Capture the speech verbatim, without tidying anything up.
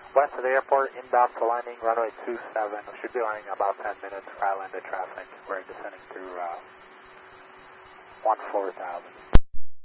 West of the airport, inbound to landing, runway two seven. We should be landing in about ten minutes for islanded traffic. We're descending through uh, one four thousand.